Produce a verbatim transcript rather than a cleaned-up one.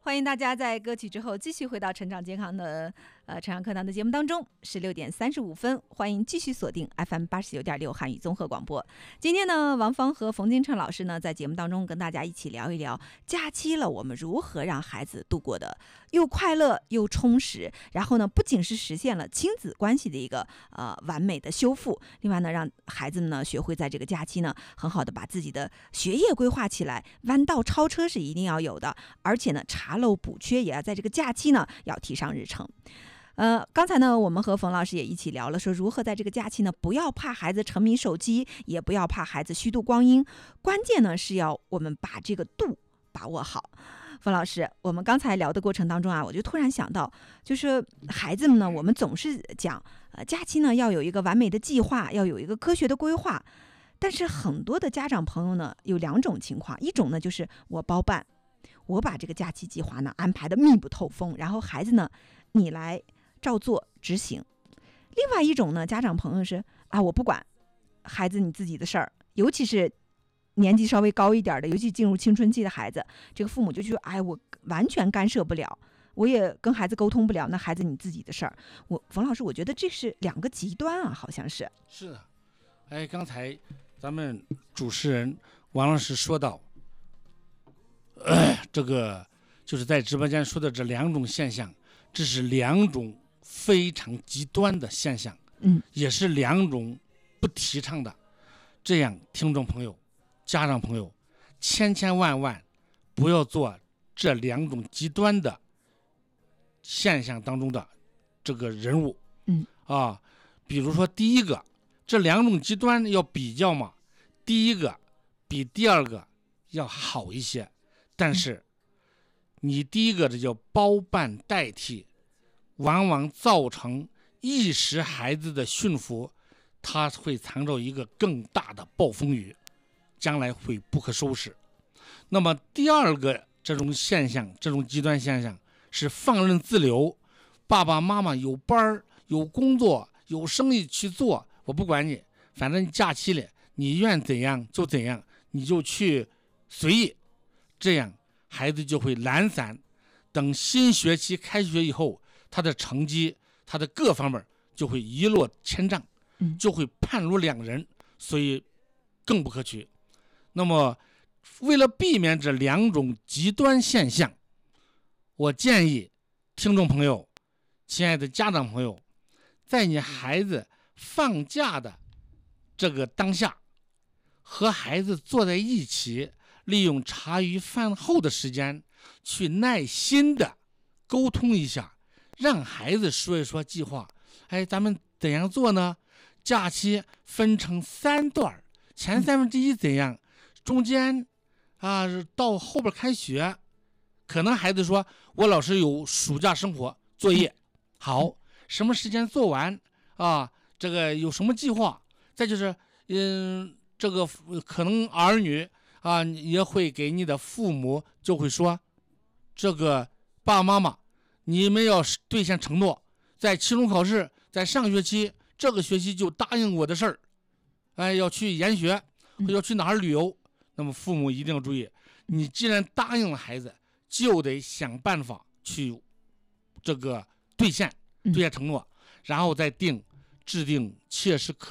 欢迎大家在歌曲之后继续回到成长健康的呃成长课堂的节目当中，十六点三十五分，欢迎继续锁定 F M 八十九点六汉语综合广播。今天呢，王芳和冯金成老师呢在节目当中跟大家一起聊一聊假期了，我们如何让孩子度过的又快乐又充实，然后呢，不仅是实现了亲子关系的一个呃完美的修复，另外呢，让孩子们呢学会在这个假期呢很好的把自己的学业规划起来，弯道超车是一定要有的，而且呢，查漏补缺也要在这个假期呢要提上日程。呃，刚才呢，我们和冯老师也一起聊了，说如何在这个假期呢，不要怕孩子沉迷手机，也不要怕孩子虚度光阴，关键呢是要我们把这个度把握好。冯老师，我们刚才聊的过程当中啊，我就突然想到，就是孩子们呢，我们总是讲，呃，假期呢要有一个完美的计划，要有一个科学的规划，但是很多的家长朋友呢，有两种情况，一种呢就是我包办，我把这个假期计划呢安排的密不透风，然后孩子呢，你来照做执行。另外一种呢，家长朋友是啊，我不管，孩子你自己的事儿，尤其是年纪稍微高一点的，尤其进入青春期的孩子，这个父母就觉得，哎，我完全干涉不了，我也跟孩子沟通不了，那孩子你自己的事儿。我冯老师，我觉得这是两个极端啊，好像是。 是的，哎，刚才咱们主持人王老师说到，呃，这个就是在直播间说的这两种现象，这是两种非常极端的现象， 嗯， 也是两种不提倡的。这样，听众朋友、家长朋友，千千万万不要做这两种极端的现象当中的这个人物。 嗯啊，比如说第一个，这两种极端要比较嘛，第一个比第二个要好一些，但是你第一个这叫包办代替，往往造成一时孩子的驯服，他会藏着一个更大的暴风雨，将来会不可收拾。那么第二个这种现象，这种极端现象是放任自流，爸爸妈妈有班有工作有生意去做，我不管你，反正你假期里你愿怎样就怎样，你就去随意，这样孩子就会懒散，等新学期开学以后，他的成绩他的各方面就会一落千丈，就会判若两人，所以更不可取。那么为了避免这两种极端现象，我建议听众朋友、亲爱的家长朋友，在你孩子放假的这个当下，和孩子坐在一起，利用茶余饭后的时间去耐心的沟通一下，让孩子说一说计划。哎，咱们怎样做呢？假期分成三段，前三分之一怎样，中间啊到后边开学，可能孩子说我老师有暑假生活作业，好，什么时间做完啊？这个有什么计划？再就是嗯，这个可能儿女啊也会给你的父母就会说，这个爸爸妈妈你们要兑现承诺，在期中考试，在上学期这个学期就答应我的事儿，哎，要去研学，要去哪儿旅游，那么父母一定要注意，你既然答应了孩子，就得想办法去这个兑现兑现承诺，然后再定制定切实可